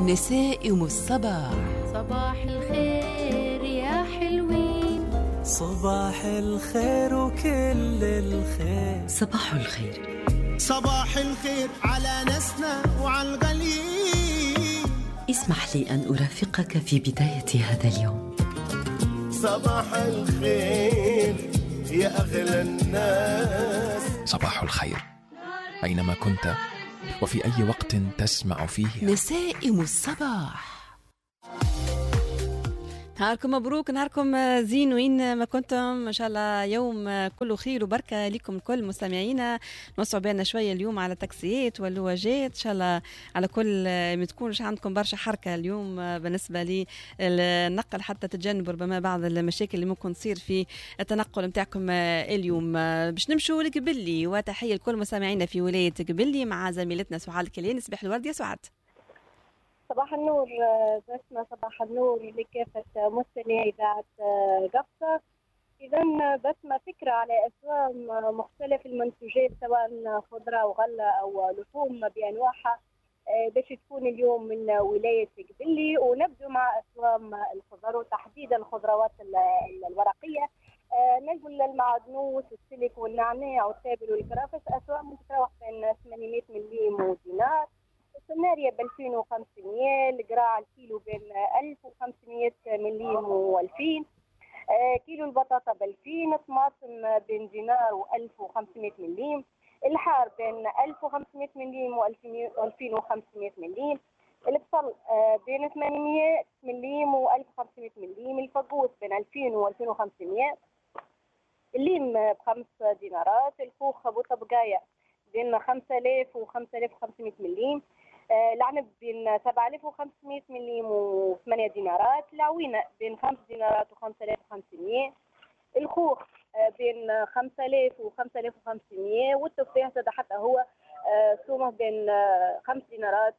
نسائم الصباح. صباح الخير يا حلوين، صباح الخير وكل الخير. صباح الخير، صباح الخير على ناسنا وعلى الغاليين. اسمح لي أن أرافقك في بداية هذا اليوم. صباح الخير يا أغلى الناس. صباح الخير أينما كنت وفي أي وقت تسمع فيه. نسائم الصباح. نهاركم مبروك، نهاركم زين وين ما كنتم، ان شاء الله يوم كله خير وبركه لكم الكل مستمعينا. نوسع بالنا شويه اليوم على التاكسيات واللواجات، ان شاء الله على كل ما تكونش عندكم برشا حركه اليوم بالنسبه للنقل، حتى تتجنبوا ربما بعض المشاكل اللي ممكن تصير في التنقل نتاعكم اليوم. باش نمشوا لقبلي، وتحيه لكل مستمعينا في ولايه قبلي مع زميلتنا سعاد الكلياني. صباح الورد يا سعاد. صباح النور بسمة، صباح النور لكافة مستمعي إذاعة قفصة. إذا بسمة فكرة على أسوام مختلف المنتوجات سواء خضرة وغلة أو لحوم بأنواعها باش تكون اليوم من ولاية قبلي. ونبدأ مع أسوام الخضر وتحديدا الخضروات الورقية. نقول المعدنوس السلك والنعناع والتابل والكرافس أسوام تتراوح بين 800 مليم ودينار. السنارية ب 2500، القراع الكيلو بين 1500 مليم و2000، كيلو البطاطا ب 2000، الطماطم بين دينار و1500 مليم، الحار بين 1500 مليم و2500 مليم، البصل بين 800 مليم و1500 مليم، الفقوس بين 2000 و2500، الليم ب5 دينارات، الخوخ ابو طبقايه بين 5000 و5500 مليم، العنب بين 7500 مليم و8 دينارات، العوينة بين 5 دينارات و5500، الخوخ بين 5000 و5500، والتفاح زاد حتى هو سومه بين 5 دينارات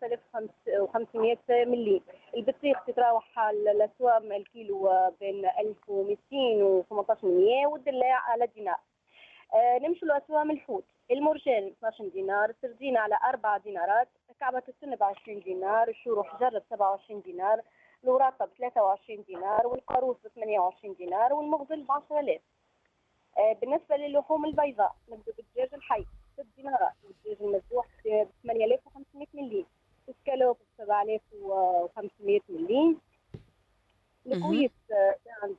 و5500 مليم. البطيخ تتراوح الأسوام الكيلو بين 1200 و1800، والدلاع على دينار. نمشي لأسوام الحوت. المرجان 12 دينار، السردين على 4 دينارات، كعبة السن ب 20 دينار، الشورو حجر ب 27 دينار، الوراقة ب 23 دينار، والقاروص ب 28 دينار، والمغزل ب 10,000. بالنسبة للحوم البيضاء نبدأ بالدجاج الحي 6 دينارات، والدجاج المذبوح ب 8500 مليم، السكالوب ب 7500 مليم، الكويس عند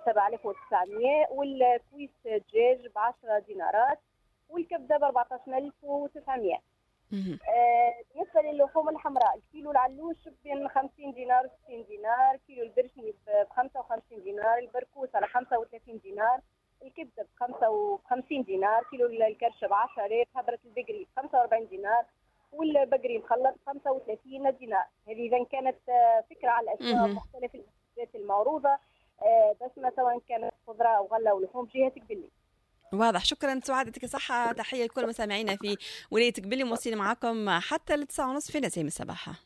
7900، والكويس دجاج ب 10 دينارات، والكبده ب 14900. بالنسبه للحوم الحمراء الكيلو العلوش بين 50 دينار و 60 دينار، كيلو البرشني ب 55 دينار، البركوس على 35 دينار، الكبده ب 55 دينار، كيلو الكرشه ب 10,000، هبره البقري ب 45 دينار، والبقري مخلط ب 35 دينار. هذه اذا كانت فكره على الاسواق مختلف المنتجات المعروضه، بس ما سواء كانت خضره او غله او لحوم جهه قبلي. واضح، شكرا سعاد، يعطيك الصحة. تحية لكل مستمعينا في ولاية قبلي، موصلين معكم حتى 9:30 في نسيم الصباح.